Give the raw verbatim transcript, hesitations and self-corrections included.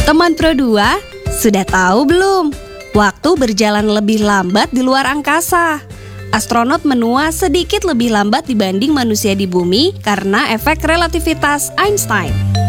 Teman Pro dua, sudah tahu belum? Waktu berjalan lebih lambat di luar angkasa. Astronot menua sedikit lebih lambat dibanding manusia di bumi karena efek relativitas Einstein.